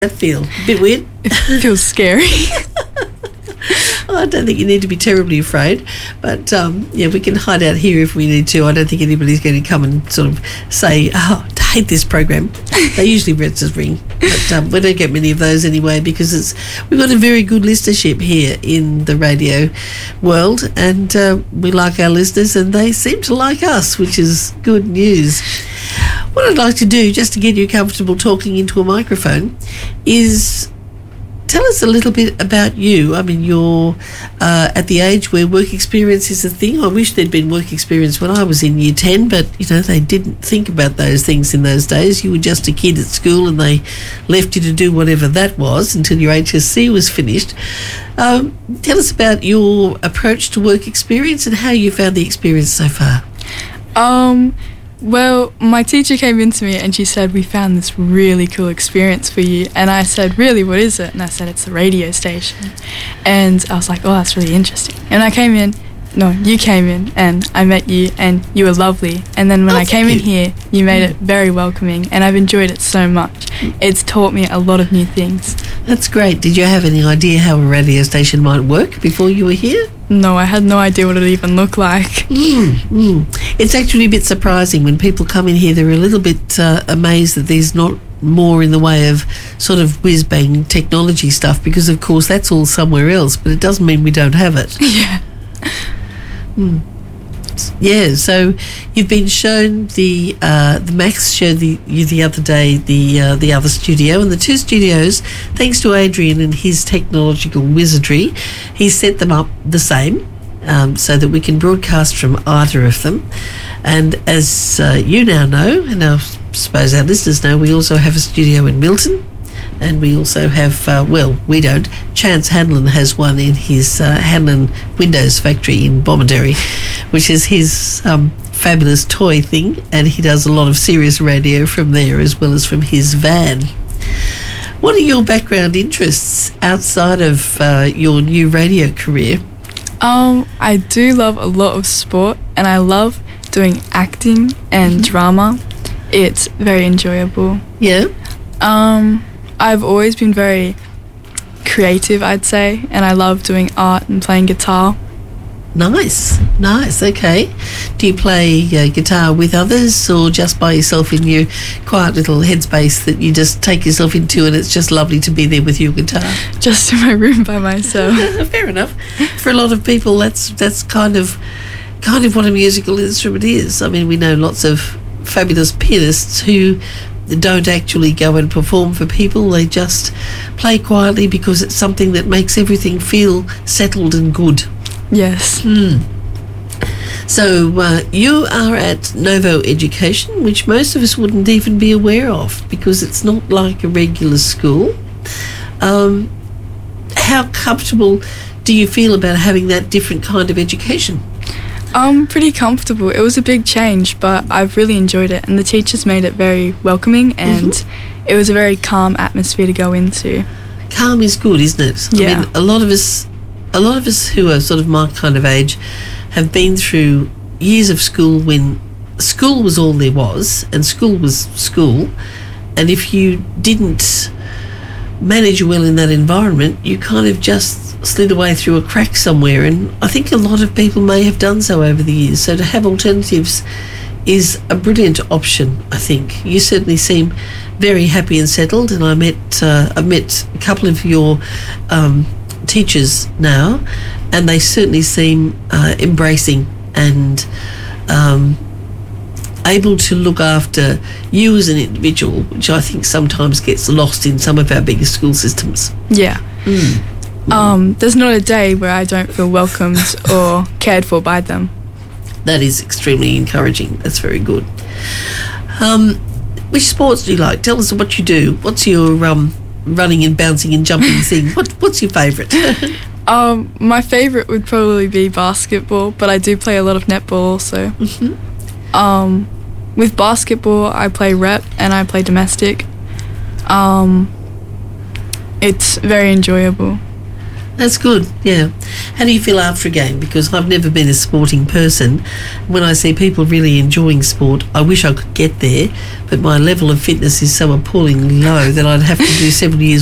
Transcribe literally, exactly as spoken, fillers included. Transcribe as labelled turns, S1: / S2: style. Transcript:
S1: That feel a bit weird.
S2: It feels scary.
S1: I don't think you need to be terribly afraid, but um, yeah, we can hide out here if we need to. I don't think anybody's going to come and sort of say, "Oh, I hate this program." They usually just ring, but um, we don't get many of those anyway because it's we've got a very good listenership here in the radio world, and uh, we like our listeners, and they seem to like us, which is good news. What I'd like to do, just to get you comfortable talking into a microphone, is tell us a little bit about you. I mean, you're uh, at the age where work experience is a thing. I wish there'd been work experience when I was in year ten, but, you know, they didn't think about those things in those days. You were just a kid at school and they left you to do whatever that was until your H S C was finished. Um, tell us about your approach to work experience and how you found the experience so far.
S2: Um... Well, my teacher came in to me and she said, we found this really cool experience for you. And I said, really, what is it? And I said, it's a radio station. And I was like, oh, that's really interesting. And I came in, no, you came in and I met you and you were lovely. And then when
S1: oh,
S2: I came
S1: you.
S2: in here, you made it very welcoming and I've enjoyed it so much. It's taught me a lot of new things.
S1: That's great. Did you have any idea how a radio station might work before you were here?
S2: No, I had no idea what it even looked like.
S1: Mm, mm. It's actually a bit surprising when people come in here. They're a little bit uh, amazed that there's not more in the way of sort of whiz-bang technology stuff because, of course, that's all somewhere else, but it doesn't mean we don't have it.
S2: Yeah.
S1: Mm. Yeah, so you've been shown the uh, the Max showed the, you the other day the uh, the other studio, and the two studios, thanks to Adrian and his technological wizardry, he set them up the same um, so that we can broadcast from either of them. And as uh, you now know, and I suppose our listeners know, we also have a studio in Milton. And we also have, uh, well, we don't. Chance Hanlon has one in his uh, Hanlon Windows factory in Bomaderry, which is his um, fabulous toy thing. And he does a lot of serious radio from there as well as from his van. What are your background interests outside of uh, your new radio career?
S2: Um, I do love a lot of sport and I love doing acting and mm-hmm. drama. It's very enjoyable.
S1: Yeah.
S2: Um... I've always been very creative, I'd say, and I love doing art and playing guitar.
S1: Nice, nice, okay. Do you play uh, guitar with others or just by yourself in your quiet little headspace that you just take yourself into and it's just lovely to be there with your guitar?
S2: Just in my room by myself.
S1: Fair enough. For a lot of people, that's that's kind of kind of what a musical instrument is. I mean, we know lots of fabulous pianists who don't actually go and perform for people. They just play quietly because it's something that makes everything feel settled and good.
S2: Yes.
S1: Mm. So uh, you are at Novo Education, which most of us wouldn't even be aware of because it's not like a regular school. Um, how comfortable do you feel about having that different kind of education?
S2: Um, pretty comfortable. It was a big change, but I've really enjoyed it, and the teachers made it very welcoming, and mm-hmm. it was a very calm atmosphere to go into.
S1: Calm is good, isn't it?
S2: Yeah.
S1: I mean, a lot of us, a lot of us who are sort of my kind of age, have been through years of school when school was all there was, and school was school, and if you didn't manage well in that environment, you kind of just slid away through a crack somewhere, and I think a lot of people may have done so over the years. So to have alternatives is a brilliant option, I think. You certainly seem very happy and settled, and I met uh, I met a couple of your um, teachers now, and they certainly seem uh, embracing and um, able to look after you as an individual, which I think sometimes gets lost in some of our bigger school systems.
S2: Yeah.
S1: Mm.
S2: Um, there's not a day where I don't feel welcomed or cared for by them.
S1: That is extremely encouraging. That's very good. Um, which sports do you like? Tell us what you do. What's your um, running and bouncing and jumping thing? What, what's your favourite?
S2: um, my favourite would probably be basketball, but I do play a lot of netball also.
S1: Mm-hmm.
S2: Um, with basketball, I play rep and I play domestic. Um, it's very enjoyable.
S1: That's good, yeah. How do you feel after a game? Because I've never been a sporting person. When I see people really enjoying sport, I wish I could get there, but my level of fitness is so appallingly low that I'd have to do several years